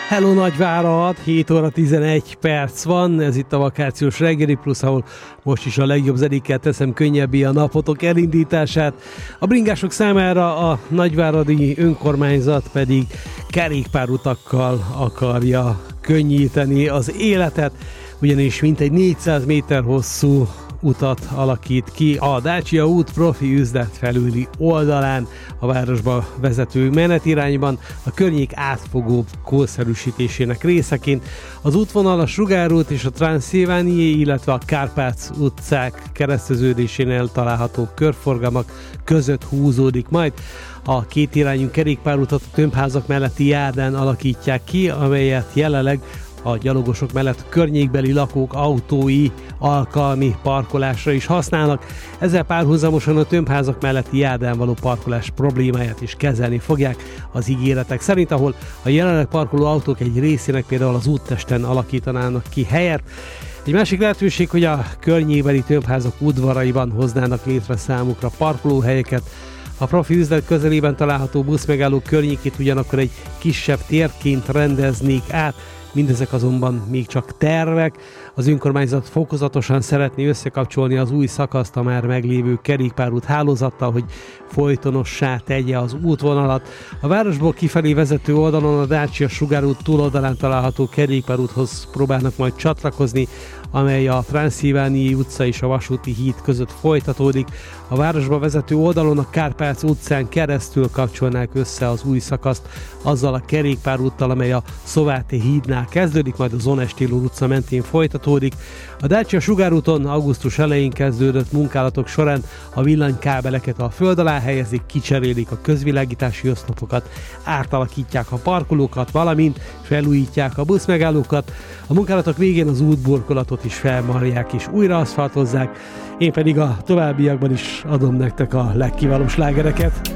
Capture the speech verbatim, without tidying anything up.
Hello Nagyvárad, hét óra tizenegy perc van, ez itt a Vakációs Reggeli Plusz, ahol most is a legjobb zenékkel teszem könnyebbé a napotok elindítását. A bringások számára a nagyváradi önkormányzat pedig kerékpárutakkal akarja könnyíteni az életet, ugyanis mintegy négyszáz méter hosszú utat alakít ki a Dacia út profi üzlet felüli oldalán, a városba vezető menetirányban, a környék átfogó korszerűsítésének részeként. Az útvonal a Sugárút és a Transzilvánié, illetve a Kárpác utcák kereszteződésénél található körforgalmak között húzódik majd. A kétirányú kerékpárutat a tömbházak melletti járdán alakítják ki, amelyet jelenleg a gyalogosok mellett környékbeli lakók autói alkalmi parkolásra is használnak. Ezzel párhuzamosan a tömbházak melletti járdán való parkolás problémáját is kezelni fogják az ígéretek szerint, ahol a jelenleg parkoló autók egy részének például az úttesten alakítanának ki helyet. Egy másik lehetőség, hogy a környékbeli tömbházak udvaraiban hoznának létre számukra parkolóhelyeket. A profi üzlet közelében található buszmegálló környékét ugyanakkor egy kisebb térként rendeznék át. Mindezek azonban még csak tervek. Az önkormányzat fokozatosan szeretné összekapcsolni az új szakaszt a már meglévő kerékpárút hálózattal, hogy folytonossá tegye az útvonalat. A városból kifelé vezető oldalon a Dacia Sugárút túloldalán található kerékpárúthoz próbálnak majd csatlakozni, amely a Transzilvánié utca és a Vasúti híd között folytatódik. A városba vezető oldalon a Kárpác utcán keresztül kapcsolnák össze az új szakaszt azzal a kerékpárúttal, amely a Szováté hídnál kezdődik, majd a Zones Tillur utca mentén folytatódik. A Dacia Sugárúton augusztus elején kezdődött munkálatok során a villanykábeleket a föld alá helyezik, kicserélik a közvilágítási oszlopokat, átalakítják a parkolókat, valamint felújítják a buszmegállókat. A munkálatok végén az útburkolatot is felmarják és újra aszfaltozzák. Én pedig a továbbiakban is adom nektek a legkiválóbb slágereket.